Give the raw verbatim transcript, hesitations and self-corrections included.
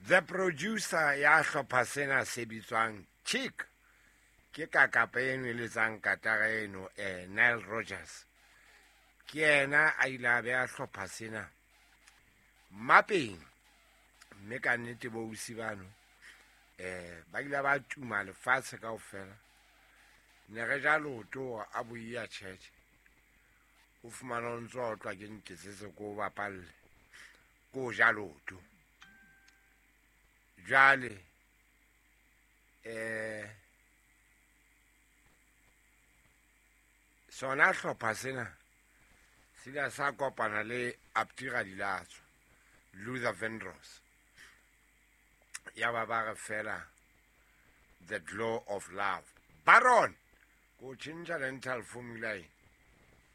The producer ya hlopha sena se bitswang Chick ke kakapa eno e letsang katara eno eh, Nile Rodgers ke yena a ile a beha hlopha sena mapeng mme ka nnete bo usi bano eh ba ile ba tuma lefatshe kaofela ne re ja loto a boia church o fumana o ntso o tla ke ntetsetse ko bapalle ko ja loto jale eh sona hlopha sena sila sa kopana le Abdira Dilatso Luther Vandross ya ba ba fela the glow of love baron go change rental formula